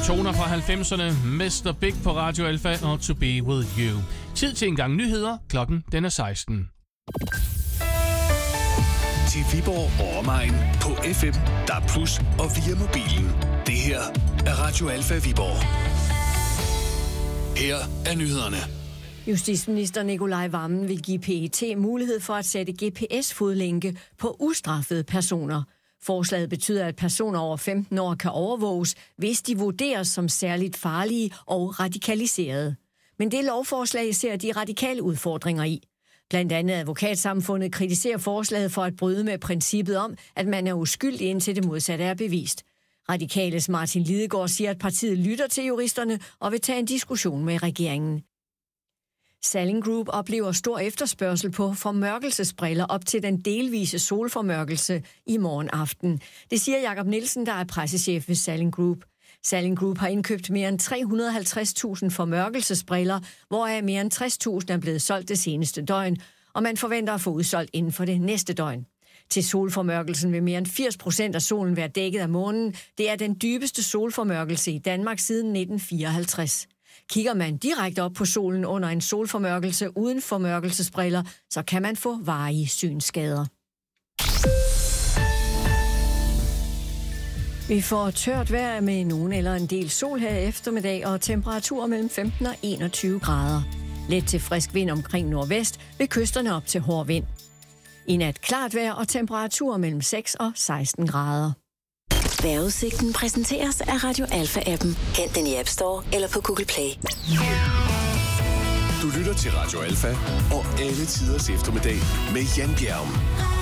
Toner fra 90'erne, Mr. Big på Radio Alfa og To Be With You. Tid til en gang nyheder, klokken den er 16. Til Viborg og omegn på FM, DAB+ og via mobilen. Det her er Radio Alfa Viborg. Her er nyhederne. Justitsminister Nicolai Wammen vil give PET mulighed for at sætte GPS-fodlænke på ustraffede personer. Forslaget betyder, at personer over 15 år kan overvåges, hvis de vurderes som særligt farlige og radikaliserede. Men det lovforslag ser de radikale udfordringer i. Blandt andet advokatsamfundet kritiserer forslaget for at bryde med princippet om, at man er uskyldig indtil det modsatte er bevist. Radikales Martin Lidegaard siger, at partiet lytter til juristerne og vil tage en diskussion med regeringen. Salling Group oplever stor efterspørgsel på formørkelsesbriller op til den delvise solformørkelse i morgen aften. Det siger Jakob Nielsen, der er pressechef ved Salling Group. Salling Group har indkøbt mere end 350.000 formørkelsesbriller, hvoraf mere end 60.000 er blevet solgt det seneste døgn, og man forventer at få udsolgt inden for det næste døgn. Til solformørkelsen vil mere end 80% af solen være dækket af månen. Det er den dybeste solformørkelse i Danmark siden 1954. Kigger man direkte op på solen under en solformørkelse uden formørkelsesbriller, så kan man få varige synsskader. Vi får tørt vejr med nogen eller en del sol her eftermiddag og temperaturer mellem 15 og 21 grader. Let til frisk vind omkring nordvest, ved kysterne op til hård vind. I nat klart vejr og temperaturer mellem 6 og 16 grader. Vejrudsigten præsenteres af Radio Alfa-appen. Hent den i App Store eller på Google Play. Du lytter til Radio Alfa og alle tiders eftermiddag med Jan Bjerg.